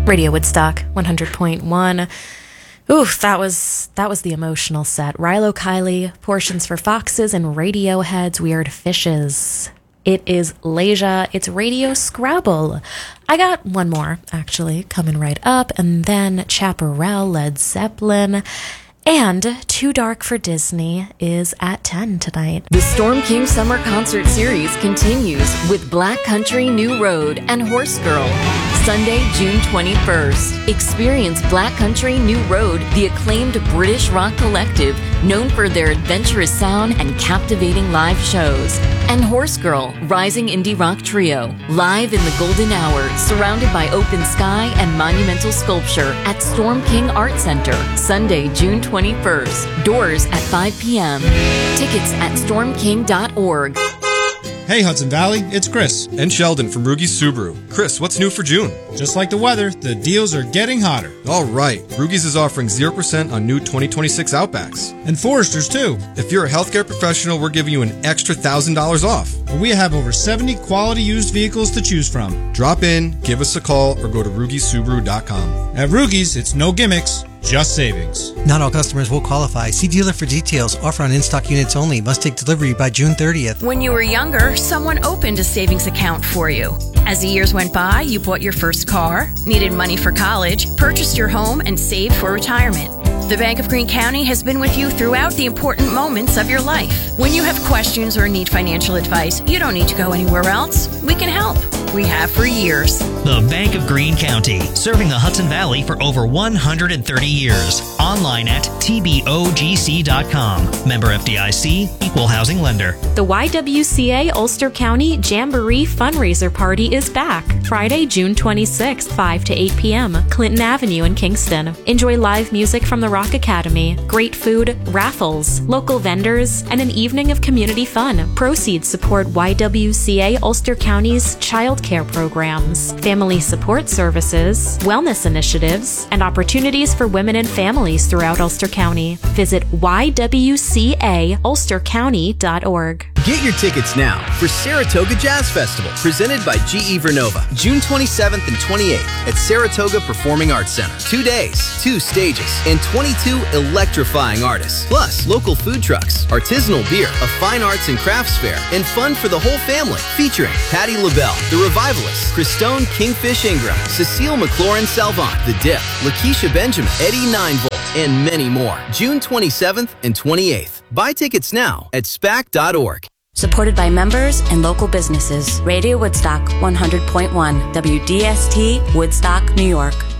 Radio Woodstock 100.1. Oof, that was the emotional set. Rilo Kiley, Portions for Foxes, and Radiohead's Weird Fishes. It is Leisure. It's Radio Scrabble. I got one more, actually, coming right up, and then Chaparral, Led Zeppelin, and Too Dark for Disney is at 10 tonight. The Storm King Summer Concert Series continues with Black Country New Road and Horse Girl. Sunday, June 21st. Experience Black Country New Road, the acclaimed British rock collective known for their adventurous sound and captivating live shows. And Horse Girl, rising indie rock trio, live in the golden hour, surrounded by open sky and monumental sculpture at Storm King Art Center. Sunday, June 21st. Doors at 5 p.m. Tickets at stormking.org. Hey Hudson Valley, it's Chris. And Sheldon from Rugi's Subaru. Chris, what's new for June? Just like the weather, the deals are getting hotter. All right, Rugi's is offering 0% on new 2026 Outbacks. And Foresters too. If you're a healthcare professional, we're giving you an extra $1,000 off. We have over 70 quality used vehicles to choose from. Drop in, give us a call, or go to RugiSubaru.com. At Rugi's, it's no gimmicks, just savings. Not all customers will qualify. See dealer for details. Offer on in-stock units only. Must take delivery by June 30th. When you were younger, someone opened a savings account for you. As the years went by, you bought your first car, needed money for college, purchased your home, and saved for retirement. The Bank of Greene County has been with you throughout the important moments of your life. When you have questions or need financial advice, you don't need to go anywhere else. We can help. We have for years. The Bank of Greene County, serving the Hudson Valley for over 130 years. Online at tbogc.com. Member FDIC, Equal Housing Lender. The YWCA Ulster County Jamboree Fundraiser Party is back. Friday, June 26th, 5 to 8 p.m., Clinton Avenue in Kingston. Enjoy live music from the Rock Academy, great food, raffles, local vendors, and an evening of community fun. Proceeds support YWCA Ulster County's child care programs, family support services, wellness initiatives, and opportunities for women and families throughout Ulster County. Visit ywcaulstercounty.org. Get your tickets now for Saratoga Jazz Festival, presented by GE Vernova, June 27th and 28th at Saratoga Performing Arts Center. 2 days, 2 stages, and 22 electrifying artists, plus local food trucks, artisanal beer, a fine arts and crafts fair, and fun for the whole family, featuring Patti LaBelle, The Revivalists, Christone Kingfish Ingram, Cecile McLaurin Salvant, The Dip, Lakeisha Benjamin, Eddie Ninevolt, and many more. June 27th and 28th. Buy tickets now at SPAC.org. Supported by members and local businesses. Radio Woodstock 100.1, WDST, Woodstock, New York.